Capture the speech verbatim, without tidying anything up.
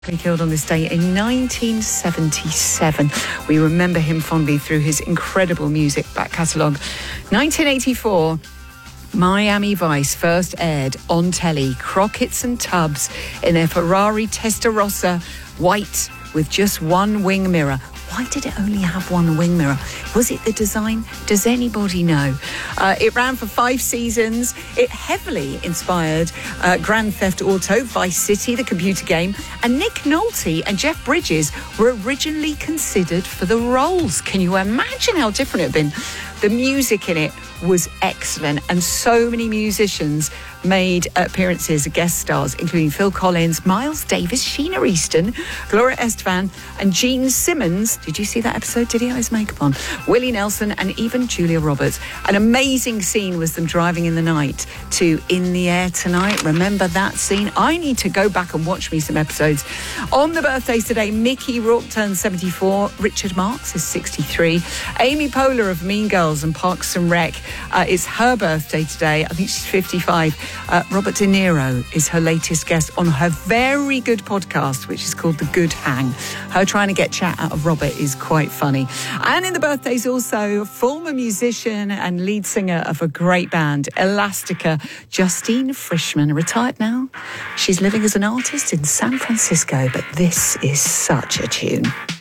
Killed on this day in nineteen seventy-seven. We remember him fondly through his incredible music back catalogue. nineteen eighty-four, Miami Vice first aired on telly. Crockett's and Tubbs in their Ferrari Testarossa, white with just one wing mirror. Why did it only have one wing mirror? Was it the design? Does anybody know? Uh, it ran for five seasons. It heavily inspired uh, Grand Theft Auto, Vice City, the computer game. And Nick Nolte and Jeff Bridges were originally considered for the roles. Can you imagine how different it had been? The music in it was excellent, and so many musicians made appearances, guest stars, including Phil Collins, Miles Davis, Sheena Easton, Gloria Estefan, and Gene Simmons. Did you see that episode? Did he have his makeup on? Willie Nelson, and even Julia Roberts. An amazing scene was them driving in the night to In the Air Tonight. Remember that scene? I need to go back and watch me some episodes. On the birthdays today, Mickey Rourke turns seventy-four, Richard Marx is sixty-three, Amy Poehler of Mean Girls and Parks and Rec, uh, it's her birthday today. I think she's fifty-five. Uh, Robert De Niro is her latest guest on her very good podcast, which is called The Good Hang. Her trying to get chat out of Robert is quite funny. And in the birthdays also, former musician and lead singer of a great band, Elastica, Justine Frischmann, retired now. She's living as an artist in San Francisco, but this is such a tune.